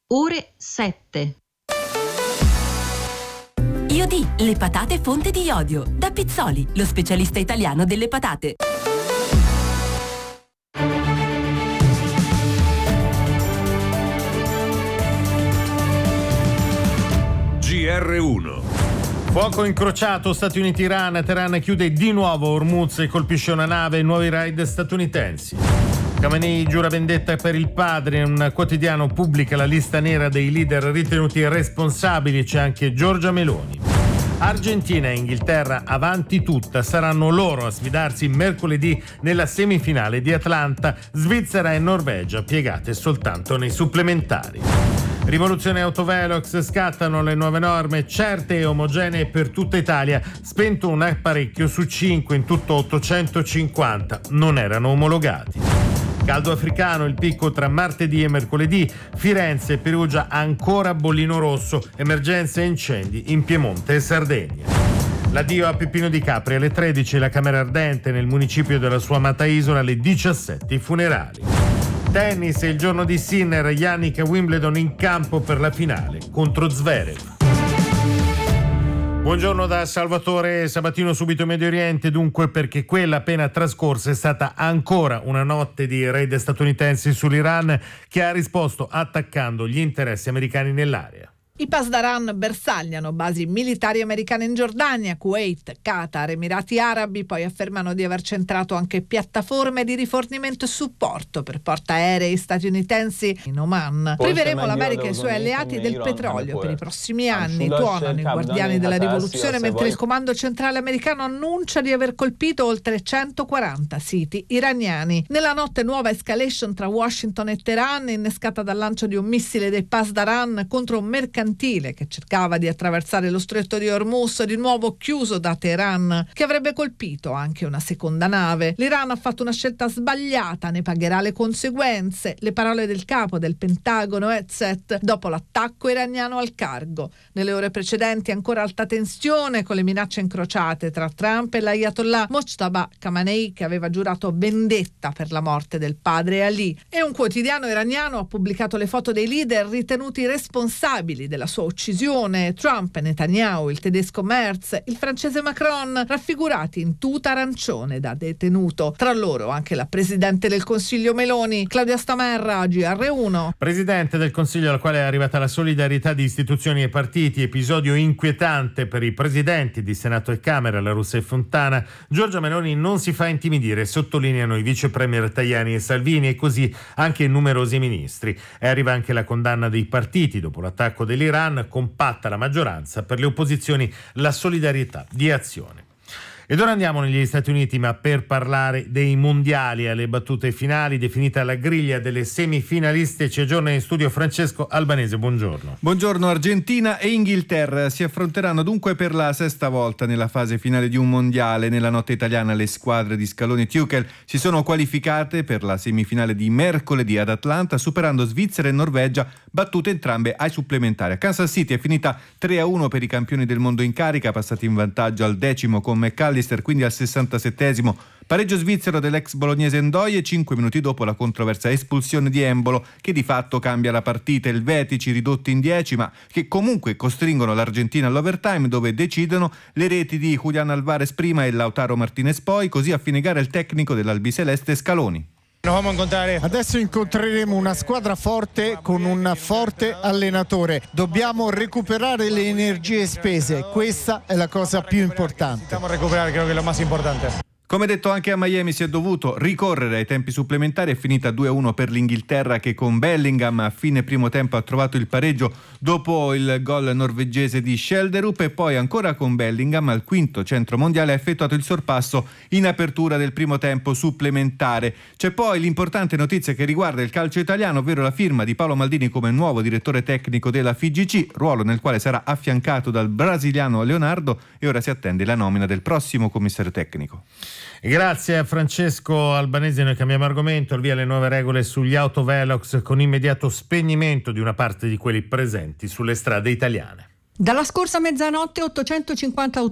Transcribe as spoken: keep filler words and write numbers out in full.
Ore sette. Iodi, le patate fonte di iodio. Da Pizzoli, lo specialista italiano delle patate. G R uno. Fuoco incrociato Stati Uniti-Iran. Teheran chiude di nuovo Hormuz e colpisce una nave. Nuovi raid statunitensi. Khamenei giura vendetta per il padre. Un quotidiano pubblica la lista nera dei leader ritenuti responsabili. C'è anche Giorgia Meloni. Argentina e Inghilterra avanti tutta, saranno loro a sfidarsi mercoledì nella semifinale di Atlanta. Svizzera e Norvegia piegate soltanto nei supplementari. Rivoluzione Autovelox, scattano le nuove norme certe e omogenee per tutta Italia. Spento un apparecchio su cinque, in tutto ottocentocinquanta non erano omologati. Caldo africano, il picco tra martedì e mercoledì. Firenze e Perugia ancora bollino rosso. Emergenze e incendi in Piemonte e Sardegna. L'addio a Peppino Di Capri alle tredici, la Camera Ardente nel municipio della sua amata isola, alle diciassette i funerali. Tennis, è il giorno di Sinner, Yannick a Wimbledon in campo per la finale contro Zverev. Buongiorno da Salvatore Sabatino, subito Medio Oriente, dunque, perché quella appena trascorsa è stata ancora una notte di raid statunitensi sull'Iran, che ha risposto attaccando gli interessi americani nell'area. I Pasdaran bersagliano basi militari americane in Giordania, Kuwait, Qatar, Emirati Arabi, poi affermano di aver centrato anche piattaforme di rifornimento e supporto per portaerei statunitensi in Oman. Priveremo l'America e i suoi alleati del petrolio per i prossimi anni, tuonano i guardiani della rivoluzione, mentre il comando centrale americano annuncia di aver colpito oltre centoquaranta siti iraniani. Nella notte nuova escalation tra Washington e Teheran, innescata dal lancio di un missile dei Pasdaran contro un mercantile che cercava di attraversare lo stretto di Hormuz, di nuovo chiuso da Teheran, che avrebbe colpito anche una seconda nave. L'Iran ha fatto una scelta sbagliata, ne pagherà le conseguenze. Le parole del capo del Pentagono Hegseth dopo l'attacco iraniano al cargo. Nelle ore precedenti ancora alta tensione, con le minacce incrociate tra Trump e l'Ayatollah Mojtaba Khamenei, che aveva giurato vendetta per la morte del padre Ali. E un quotidiano iraniano ha pubblicato le foto dei leader ritenuti responsabili della sua uccisione: Trump e Netanyahu, il tedesco Merz, il francese Macron, raffigurati in tuta arancione da detenuto. Tra loro anche la presidente del Consiglio Meloni. Claudia Stamerra, G R uno. Presidente del Consiglio, alla quale è arrivata la solidarietà di istituzioni e partiti, episodio inquietante per i presidenti di Senato e Camera, La Russa e Fontana. Giorgia Meloni non si fa intimidire, sottolineano i vice premier Tajani e Salvini, e così anche numerosi ministri. E arriva anche la condanna dei partiti dopo l'attacco dell'Iran. Compatta la maggioranza, per le opposizioni la solidarietà di Azione. Ed ora andiamo negli Stati Uniti, ma per parlare dei mondiali alle battute finali. Definita la griglia delle semifinaliste, ci aggiorna in studio Francesco Albanese. Buongiorno. Buongiorno. Argentina e Inghilterra si affronteranno dunque per la sesta volta nella fase finale di un mondiale. Nella notte italiana le squadre di Scaloni e Tuchel si sono qualificate per la semifinale di mercoledì ad Atlanta, superando Svizzera e Norvegia, battute entrambe ai supplementari. A Kansas City è finita tre a uno per i campioni del mondo in carica, passati in vantaggio al decimo con McCallister, quindi al sessantasettesimo. Pareggio svizzero dell'ex bolognese Ndoye cinque minuti dopo la controversa espulsione di Embolo, che di fatto cambia la partita. Il Vetici ridotti in dieci, ma che comunque costringono l'Argentina all'overtime, dove decidono le reti di Julián Álvarez prima e Lautaro Martinez poi. Così a fine gara il tecnico dell'albiceleste Scaloni. Adesso incontreremo una squadra forte con un forte allenatore. Dobbiamo recuperare le energie spese, questa è la cosa più importante. Dobbiamo recuperare, credo che è lo más importante. Come detto, anche a Miami si è dovuto ricorrere ai tempi supplementari. È finita due a uno per l'Inghilterra, che con Bellingham a fine primo tempo ha trovato il pareggio dopo il gol norvegese di Schelderup, e poi ancora con Bellingham al quinto centro mondiale ha effettuato il sorpasso in apertura del primo tempo supplementare. C'è poi l'importante notizia che riguarda il calcio italiano, ovvero la firma di Paolo Maldini come nuovo direttore tecnico della F I G C, ruolo nel quale sarà affiancato dal brasiliano Leonardo, e ora si attende la nomina del prossimo commissario tecnico. Grazie a Francesco Albanese. Noi cambiamo argomento, al via le nuove regole sugli autovelox, con immediato spegnimento di una parte di quelli presenti sulle strade italiane. Dalla scorsa mezzanotte ottocentocinquanta